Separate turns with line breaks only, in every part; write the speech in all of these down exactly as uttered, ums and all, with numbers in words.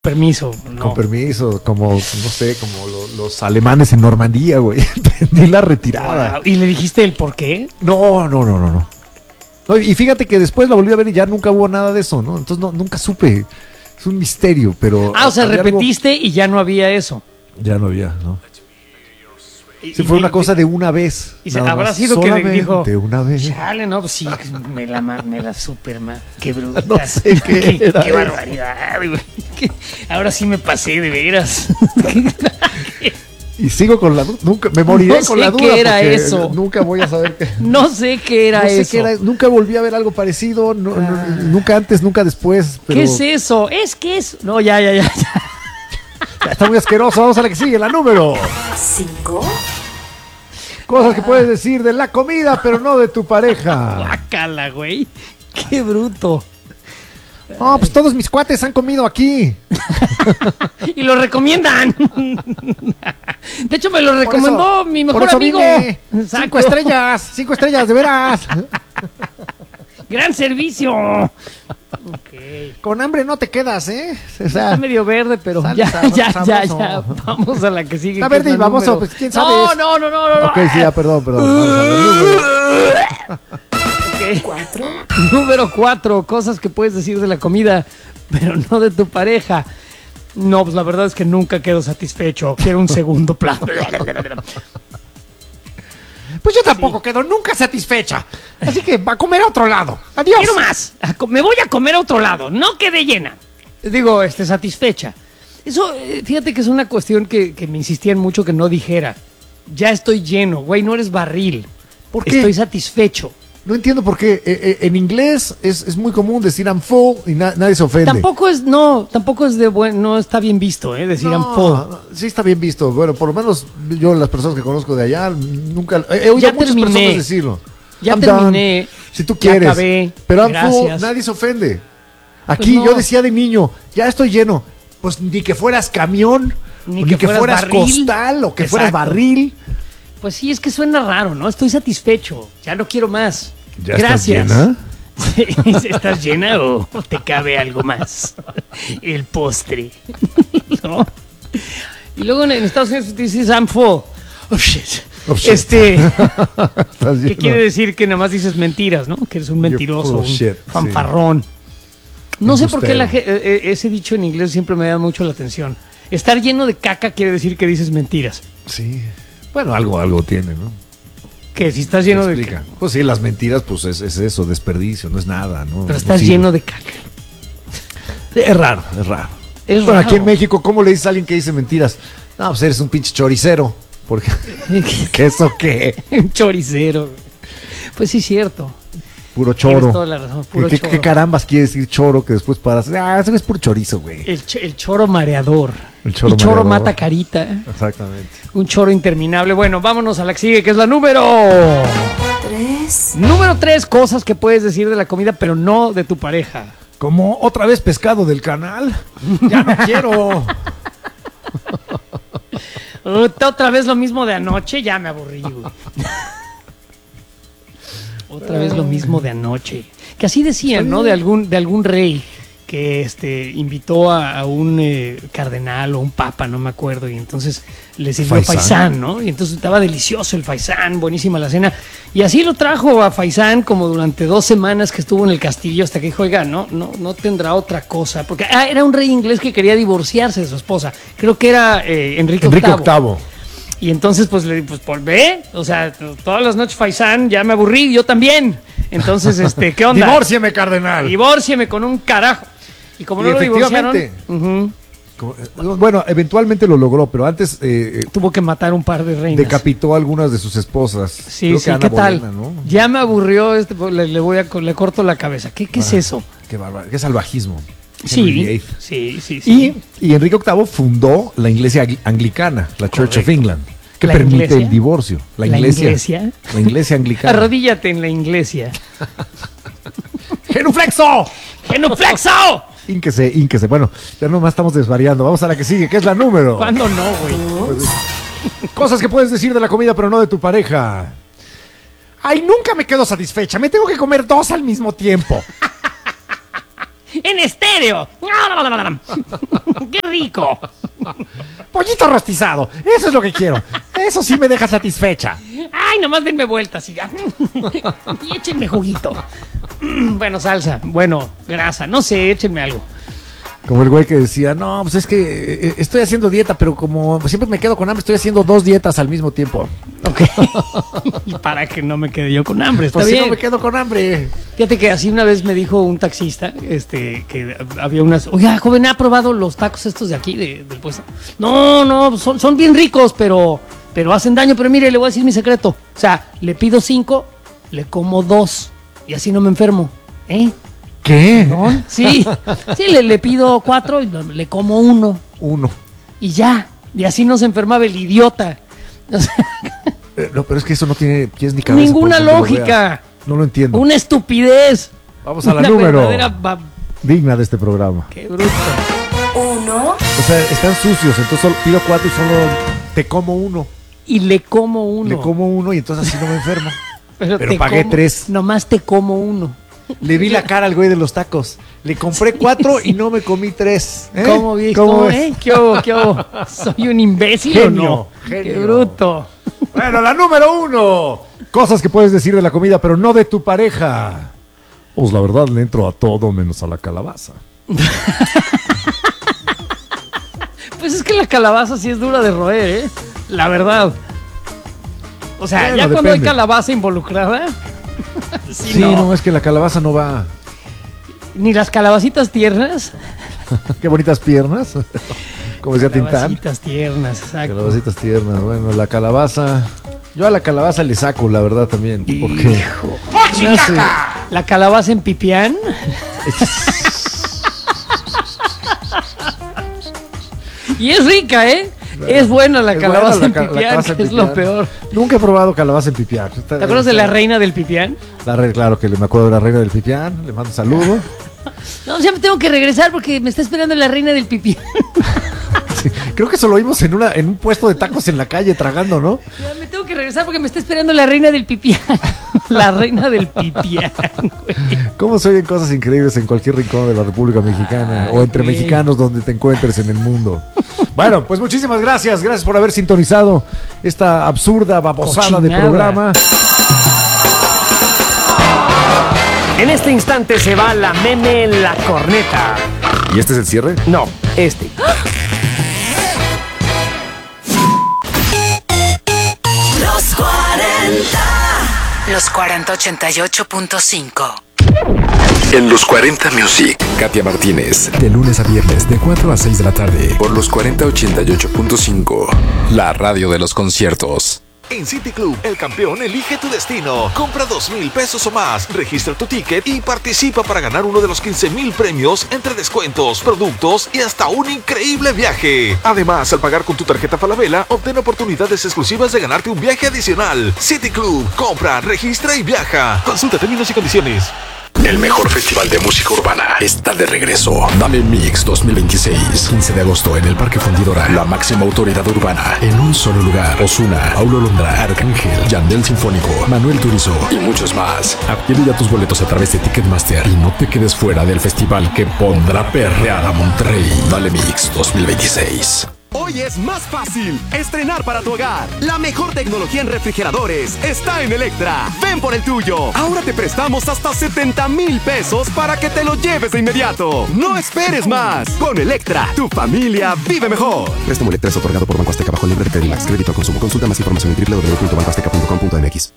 Permiso, no.
Con permiso, como, no sé, como lo, los alemanes en Normandía, güey. Prendí la retirada.
Wow. ¿Y le dijiste el por qué?
No, no, no, no, no. No, y fíjate que después la volví a ver y ya nunca hubo nada de eso, ¿no? Entonces no, nunca supe. Es un misterio, pero...
Ah, o sea,
había
repetiste algo... y ya no había eso.
Ya no había, ¿no?
Y,
sí, fue
y,
una cosa de una vez.
Y se, habrá más. sido
Solamente
que le dijo...
de una vez.
Chale, no, pues sí, me la, me la super mal. Qué bruta.
No sé qué
qué,
era
qué barbaridad, güey. Ahora sí me pasé, de veras.
Y sigo con la duda. Nunca, me moriré
no
con la duda.
Qué era eso.
Nunca voy a saber qué.
No sé qué era
no sé
eso.
Qué era, nunca volví a ver algo parecido. No, ah. no, nunca antes, nunca después. Pero...
¿Qué es eso? Es que es. No, ya, ya, ya. ya.
Ya está muy asqueroso. Vamos a la que sigue, la número
cinco.
Cosas que puedes decir de la comida, pero no de tu pareja.
Guácala, güey. Qué bruto.
No, pues todos mis cuates han comido aquí.
Y lo recomiendan. De hecho, me lo recomendó
eso,
mi mejor amigo.
Cinco estrellas, cinco estrellas, de veras.
Gran servicio.
Okay. Con hambre no te quedas, ¿eh?
O sea, está medio verde, pero ya,
sabroso,
ya,
sabroso.
ya, ya. Vamos a la que sigue.
Está verde y vamos a, pues, ¿quién sabe?
No, no, no, no, no.
Ok, sí, ya, perdón, perdón.
Okay. Cuatro. Número cuatro, cosas que puedes decir de la comida, pero no de tu pareja. No, pues la verdad es que nunca quedo satisfecho. Quiero un segundo plato.
Pues yo tampoco sí. quedo nunca satisfecha. Así que va a comer a otro lado. Adiós.
Quiero más. Me voy a comer a otro lado. No quedé llena. Digo, este, satisfecha. Eso, fíjate que es una cuestión que, que me insistían mucho que no dijera. Ya estoy lleno, güey, no eres barril.
¿Por qué?
Estoy satisfecho.
No entiendo por qué. Eh, eh, en inglés es, es muy común decir I'm full y na nadie se ofende.
Tampoco es, no, tampoco es de buen, no está bien visto, ¿eh? Decir
no,
I'm full.
No, sí está bien visto. Bueno, por lo menos yo, las personas que conozco de allá, nunca he oído
ya
a muchas
terminé.
personas decirlo.
Ya
I'm
terminé.
Done, si tú quieres.
Ya acabé.
Pero I'm
Gracias.
full, nadie se ofende. Aquí
pues no.
yo decía de niño, ya estoy lleno. Pues ni que fueras camión, ni, ni que, que fueras, fueras costal o que Exacto. fueras barril.
Pues sí, es que suena raro, ¿no? Estoy satisfecho. Ya no quiero más.
¿Ya
Gracias.
estás llena?
Sí, ¿estás llena o te cabe algo más? El postre. ¿No? Y luego en Estados Unidos dices I'm full. Oh shit. Oh, shit. Este, ¿qué quiere decir? Que nada más dices mentiras, ¿no? Que eres un mentiroso, un
shit,
fanfarrón. Sí. No sé por qué la, eh, ese dicho en inglés siempre me da mucho la atención. Estar lleno de caca quiere decir que dices mentiras.
Sí. Bueno, algo, algo tiene, ¿no?
Que si estás lleno de caca.
Pues sí, las mentiras, pues es, es eso, desperdicio, no es nada, ¿no?
Pero estás
no
lleno de caca.
Es raro, es raro.
Es
bueno,
raro.
Aquí en México, ¿cómo le dices a alguien que dice mentiras? No, pues eres un pinche choricero. Porque, ¿qué eso qué?
Un choricero. Pues sí, es cierto.
Puro choro.
Toda la razón, puro
¿Qué,
choro.
¿Qué carambas quiere decir choro que después paras? Ah, eso es puro chorizo, güey.
El, ch el choro mareador.
El choro,
y choro
mareador.
mata carita.
Exactamente.
Un choro interminable. Bueno, vámonos a la que sigue, que es la número...
Tres.
Número tres, cosas que puedes decir de la comida, pero no de tu pareja.
¿Como otra vez pescado del canal? Ya no quiero.
Otra vez lo mismo de anoche, ya me aburrí, güey. Otra vez lo mismo de anoche. Que así decían, ¿no? De algún, de algún rey que este, invitó a, a un eh, cardenal o un papa, no me acuerdo, y entonces le sirvió faisán. faisán, ¿no? Y entonces estaba delicioso el faisán, buenísima la cena. Y así lo trajo a faisán como durante dos semanas que estuvo en el castillo hasta que dijo, oiga, no, no, no tendrá otra cosa. Porque ah, era un rey inglés que quería divorciarse de su esposa. Creo que era eh, Enrique,
Enrique
octavo.
octavo.
Y entonces, pues, le pues, por ve, o sea, todas las noches faisán, ya me aburrí, yo también. Entonces, este, ¿qué onda?
Divórcieme, cardenal.
Divórcieme con un carajo. Y como
y
no lo divorciaron...
Uh-huh. como, bueno, eventualmente lo logró, pero antes... Eh,
tuvo que matar un par de reinas.
Decapitó a algunas de sus esposas.
Sí,
Creo
sí,
que Ana
¿qué tal?
Bolena, ¿no?
Ya me aburrió, este, le, le voy a, le corto la cabeza. ¿Qué, qué ah, es eso?
Qué bárbaro, qué salvajismo.
Sí, sí, sí, sí.
Y, y Enrique octavo fundó la iglesia anglicana, la Church
Correcto.
of England, que
¿La
permite
iglesia?
el divorcio. La,
¿La
iglesia,
iglesia?
La iglesia anglicana.
Arrodíllate en la iglesia.
¡Genuflexo!
¡Genuflexo!
Ínquese, ínquese. Bueno, ya nomás estamos desvariando. Vamos a la que sigue, que es la número.
¿Cuándo no, güey?
Pues, cosas que puedes decir de la comida, pero no de tu pareja. Ay, nunca me quedo satisfecha. Me tengo que comer dos al mismo tiempo.
En estéreo. ¡Qué rico!
Pollito rostizado, eso es lo que quiero. Eso sí me deja satisfecha.
Ay, nomás denme vueltas y ya. Y échenme juguito. Bueno, salsa, bueno, grasa, no sé, échenme algo.
Como el güey que decía, no, pues es que eh, estoy haciendo dieta, pero como siempre me quedo con hambre, estoy haciendo dos dietas al mismo tiempo.
Ok. Para que no me quede yo con hambre, está
Pues si
bien.
no me quedo con hambre.
Fíjate que así una vez me dijo un taxista, este, que había unas, oiga, joven, ¿ha probado los tacos estos de aquí, de, del puesto? No, no, son, son bien ricos, pero, pero hacen daño, pero mire, le voy a decir mi secreto. O sea, le pido cinco, le como dos, y así no me enfermo, ¿eh?
¿Qué?
¿No? Sí, sí, le, le pido cuatro y le como uno.
Uno.
Y ya, y así no se enfermaba el idiota. O sea,
Eh, no, pero es que eso no tiene pies ni cabeza.
ninguna
por donde lo
lógica.
veas. No lo entiendo.
Una estupidez.
Vamos a la
Una
número
verdadera ba-
digna de este programa.
Qué bruto.
Uno.
O sea, están sucios, entonces solo pido cuatro y solo te como uno.
Y le como uno.
Le como uno y entonces así no me enfermo.
Pero,
pero
te
pagué
como-
tres.
Nomás te como uno.
Le vi la cara al güey de los tacos. Le compré cuatro y no me comí tres. ¿Eh?
¿Cómo vi?
¿Cómo
¿Cómo,
ves?
eh? ¿Qué hubo? ¿Qué hubo? ¿Soy un imbécil o
Genio,
no?
genio.
Qué bruto.
Bueno, la número uno. Cosas que puedes decir de la comida, pero no de tu pareja. Pues la verdad le entro a todo menos a la calabaza.
Pues es que la calabaza sí es dura de roer, ¿eh? La verdad. O sea,
Bueno,
ya cuando hay
depende.
calabaza involucrada. Sí,
Sí,
no.
no. es que la calabaza no va.
Ni las calabacitas tiernas.
Qué bonitas piernas. Como decía Tintán.
Calabacitas tiernas, exacto.
Calabacitas tiernas. Bueno, la calabaza. Yo a la calabaza le saco, la verdad, también. Porque.
Hijo.
No sé.
La calabaza en pipián. Y es rica, ¿eh? Es buena la
Es
calabaza
buena
en
la ca- la
pipián,
calabaza en
que es lo
pipián.
peor.
Nunca he probado calabaza en pipián. ¿Te
¿Te acuerdas de la reina del pipián?
La re- claro que le me acuerdo de la reina del pipián. Le mando un saludo.
No, ya me tengo que regresar porque me está esperando la reina del pipián.
Sí, creo que eso lo vimos en, una, en un puesto de tacos en la calle tragando, ¿no?
Ya me tengo que regresar porque me está esperando la reina del pipián. La reina del pipián, güey.
¿Cómo se oyen cosas increíbles en cualquier rincón de la República Mexicana?
Ay,
o entre
güey.
mexicanos donde te encuentres en el mundo. Bueno, pues muchísimas gracias. Gracias por haber sintonizado esta absurda babosada de
Cochinada.
programa.
En este instante se va la meme en la corneta.
¿Y este es el cierre?
No, este.
Los cuarenta. Los cuarenta ochenta y ocho punto cinco.
En los cuarenta Music, Katia Martínez.
De lunes a viernes, de cuatro a seis de la tarde.
Por los cuarenta ochenta y ocho punto cinco. La radio de los conciertos.
En City Club, el campeón elige tu destino. Compra dos mil pesos o más, registra tu ticket y participa para ganar uno de los quince mil premios entre descuentos, productos y hasta un increíble viaje. Además, al pagar con tu tarjeta Falabella, obtén oportunidades exclusivas de ganarte un viaje adicional. City Club, compra, registra y viaja. Consulta términos y condiciones.
El mejor festival de música urbana está de regreso. Dame Mix dos mil veintiséis.
quince de agosto en el Parque Fundidora.
La máxima autoridad urbana.
En un solo lugar. Ozuna, Paulo Londra, Arcángel, Yandel Sinfónico, Manuel Turizo.
Y muchos más.
Adquiere ya tus boletos a través de Ticketmaster y no te quedes fuera del festival que pondrá perrear a Monterrey.
Dale Mix dos mil veintiséis.
Hoy es más fácil estrenar para tu hogar. La mejor tecnología en refrigeradores está en Electra. Ven por el tuyo. Ahora te prestamos hasta setenta mil pesos para que te lo lleves de inmediato. No esperes más. Con Electra, tu familia vive mejor.
Préstamo Electra es otorgado por Banco Azteca bajo el libre de Credimax. Crédito al consumo. Consulta más información en doble u doble u doble u punto banco azteca punto com punto m x.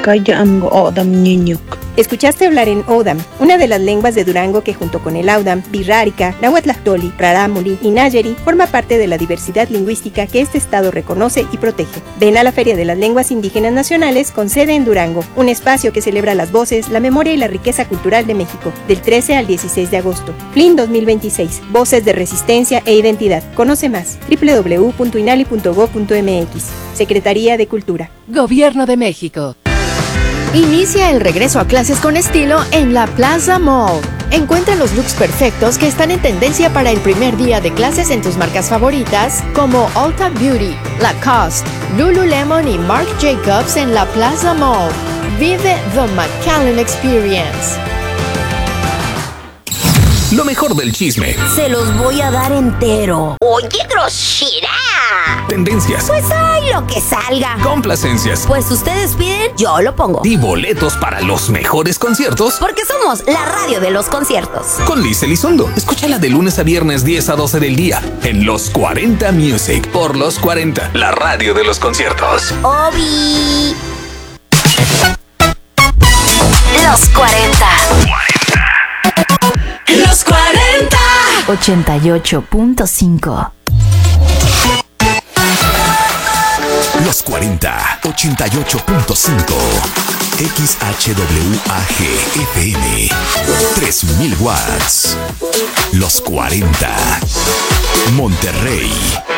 Escuchaste hablar en Odam, una de las lenguas de Durango que junto con el Audam, Birrárica, Nahuatlactoli, Rarámuri y Nayeri forma parte de la diversidad lingüística que este estado reconoce y protege. Ven a la Feria de las Lenguas Indígenas Nacionales con sede en Durango, un espacio que celebra las voces, la memoria y la riqueza cultural de México, del trece al dieciséis de agosto. F L I N dos mil veintiséis, Voces de Resistencia e Identidad. Conoce más, doble u doble u doble u punto inali punto gob punto m x. Secretaría de Cultura.
Gobierno de México. Inicia el regreso a clases con estilo en la Plaza Mall. Encuentra los looks perfectos que están en tendencia para el primer día de clases en tus marcas favoritas como Ulta Beauty, Lacoste, Lululemon y Marc Jacobs en la Plaza Mall. Vive the McAllen Experience.
Lo mejor del chisme.
Se los voy a dar entero. Oye, grosera.
Tendencias.
Pues hay lo que salga.
Complacencias.
Pues ustedes piden, yo lo pongo.
Y boletos para los mejores conciertos.
Porque somos la radio de los conciertos.
Con Liz Elizondo. Escúchala de lunes a viernes diez a doce del día. En Los cuarenta Music. Por Los cuarenta. La radio de los conciertos.
Obi.
Los cuarenta. Los cuarenta.
ochenta y ocho punto cinco.
Los cuarenta, ochenta y ocho punto cinco. X H W A G F M. tres mil watts. Los cuarenta. Monterrey.